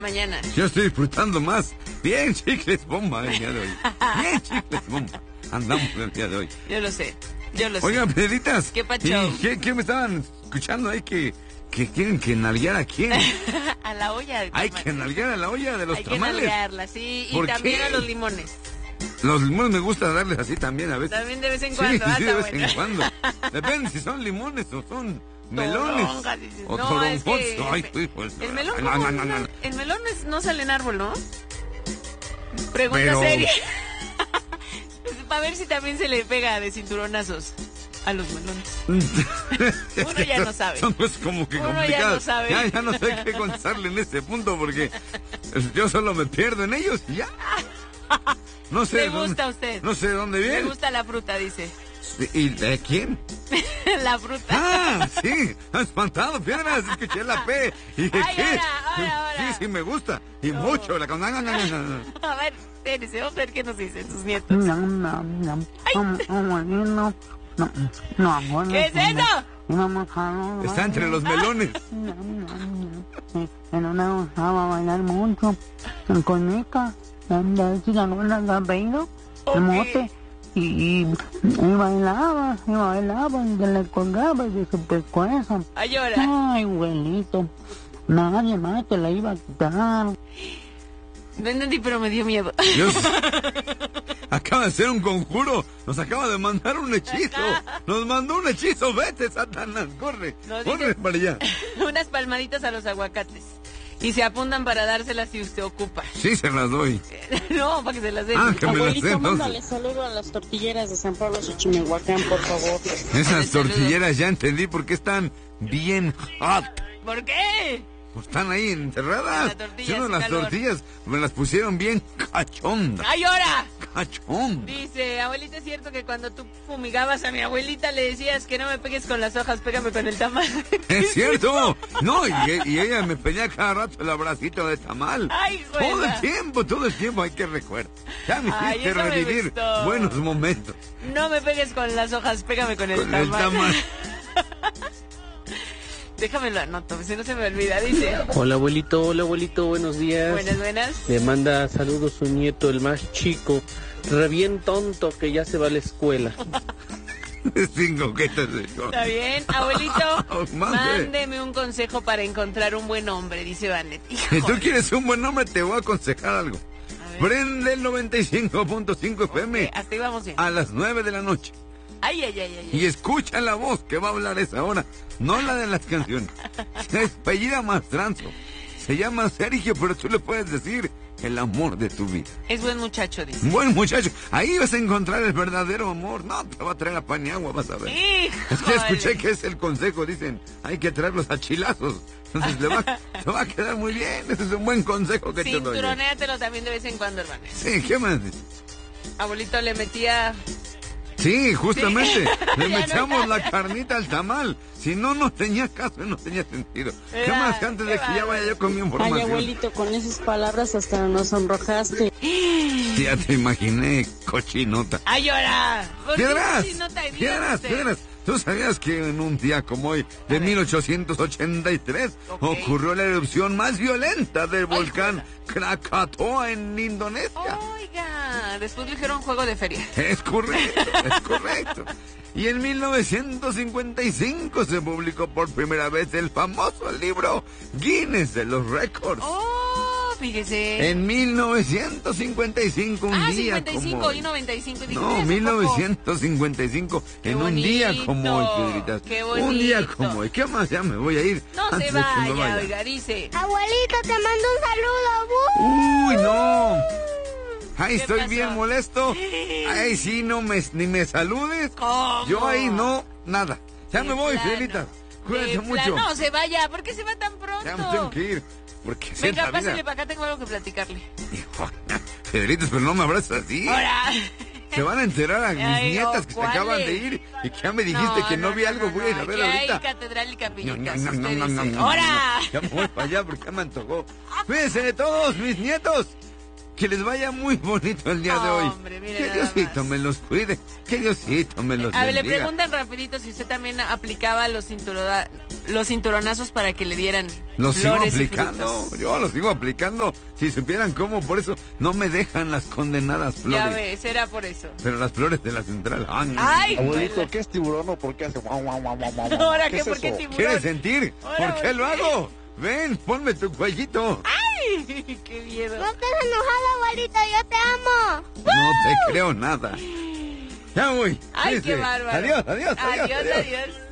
Mañana. Yo estoy disfrutando más. Bien, chicles bomba el día de hoy. Bien, chicles bomba. Andamos el día de hoy. Yo lo sé. Oigan, Pedritas. ¿Qué pacho? ¿Qué me estaban escuchando ahí que quieren que nalguear a quién? A la olla. Hay que nalguear a la olla de los tamales. Hay que nalguearla, sí. Y también a los limones. Los limones me gusta darles así también a veces. También de vez en cuando. Sí, de vez en cuando. Depende si son limones o son melones. O toronjones. El melón el melón no sale en árbol, ¿no? Pregunta seria. Para ver si también se le pega de cinturonazos a los melones. Uno ya no sabe. Son pues como que complicados. Ya no sé qué contestarle en este punto porque yo solo me pierdo en ellos y ya. No sé. ¿Le gusta a usted? No sé de dónde viene. Le gusta la fruta, dice. ¿Y de quién? La fruta. Ah, sí. Espantado, piedras. Escuché la P. ¿Y de qué? Ahora. Sí, me gusta. Y mucho. La A ver, espérese, vamos a ver qué nos dicen sus nietos. ¿Qué es eso? Está entre los melones. Pero no gustaba bailar mucho. Con Mica, el mote. Y bailaba, y se le colgaba y se pescó eso. Ay, llora. Ay, abuelito, nadie más te la iba a quitar. No entendí, pero me dio miedo. Dios. Acaba de hacer un conjuro. Nos acaba de mandar un hechizo. Nos mandó un hechizo. Vete, Satanás. Corre. Corre para allá. Unas palmaditas a los aguacates. Y se apuntan para dárselas si usted ocupa. Sí, se las doy. No, para que se las den. Que me las den. Mándale saludo a las tortilleras de San Pablo Xochimehuacán, por favor. Esas tortilleras ya entendí por qué están bien hot. ¿Por qué? Pues están ahí enterradas. Las tortillas me las pusieron bien cachondas. ¡Ay, ahora! Cachondas. Dice, abuelita, ¿es cierto que cuando tú fumigabas a mi abuelita le decías que no me pegues con las hojas, pégame con el tamal? Es cierto. No, y ella me pedía cada rato el abracito de tamal. Ay, todo el tiempo hay que recordar. Ya me hiciste revivir buenos momentos. No me pegues con las hojas, pégame con el tamal. Déjame lo anoto, si no se me olvida, dice. Hola abuelito, buenos días. Buenas. Le manda saludos su nieto, el más chico, re bien tonto que ya se va a la escuela. Está bien, abuelito, mándeme un consejo para encontrar un buen hombre, dice Vanet. Si tú quieres un buen hombre, te voy a aconsejar algo. Prende el 95.5 FM. Hasta ahí vamos bien. A las 9 de la noche. Ay. Y escucha la voz que va a hablar esa hora, no la de las canciones. Se apellida Mastranzo. Se llama Sergio, pero tú le puedes decir el amor de tu vida. Es buen muchacho, dice. Buen muchacho. Ahí vas a encontrar el verdadero amor. No, te va a traer a pan y agua, vas a ver. ¡Híjole! Es que escuché que es el consejo, dicen, hay que traerlos a chilazos. Entonces se va a quedar muy bien. Ese es un buen consejo que te doy. Cinturonéatelo también de vez en cuando, hermano. Sí, ¿qué más dices? Abuelito le metía... Sí, justamente. Le metamos la carnita al tamal. Si no, no tenía caso, no tenía sentido. ¿Qué más antes de que ya vaya yo con mi información? Ay, abuelito, con esas palabras hasta nos sonrojaste. Ya te imaginé, cochinota. ¡Ay, ahora! Piedras. ¿Tú sabías que en un día como hoy, de 1883, ocurrió la erupción más violenta del volcán Krakatoa en Indonesia? Oiga, después le dijeron juego de feria. Es correcto. Y en 1955 se publicó por primera vez el famoso libro Guinness de los Récords. Fíjese. En 1955, un día 55 como hoy. Y 95. No, 1955, en un día como hoy, Pedritas. Qué bonito. Un día como hoy. ¿Qué más? Ya me voy a ir. No se vaya, oiga, dice. Abuelita, te mando un saludo. Uy, no. Ay, estoy pasó? bien molesto. Ay, sí, ni me saludes. ¿Cómo? Yo ahí no, nada. Ya me voy, Pedrita. Cuídate mucho. No se vaya, ¿por qué se va tan pronto? Ya me tengo que ir. Porque venga, pásale para acá, tengo algo que platicarle. Federitas, pero no me abrazas así. Ahora. Se van a enterar a mis nietas que se acaban de ir y que ya me dijiste que no vi algo. Voy a ir a ver ahorita. Hay catedral y capillitas. ¡Ahora! Ya me voy para allá porque ya me antojó. Cuídense de todos mis nietos. Que les vaya muy bonito el día de hoy. Hombre, mire Que nada Diosito más. me los cuide. Que Diosito me los A ver, le bendiga. preguntan rapidito si usted también aplicaba los cinturonazos para que le dieran Los sigo flores y aplicando, frutas. yo los sigo aplicando. Si supieran cómo, por eso no me dejan las condenadas flores. Ya ves, era por eso. Pero las flores de la central. Ay, Abuelito, ¿qué es tiburón o por qué hace guau, guau, guau, guau, guau? ahora ¿Qué que es por qué eso? tiburón. ¿Quieres sentir? Ahora, ¿Por qué lo ¿por qué? hago? Ven, ponme tu cuellito. Ay, qué miedo. No estés enojada, abuelito, yo te amo. No te creo nada. Ya voy. Ay, Dice, qué bárbaro. Adiós, adiós, adiós. Adiós, adiós.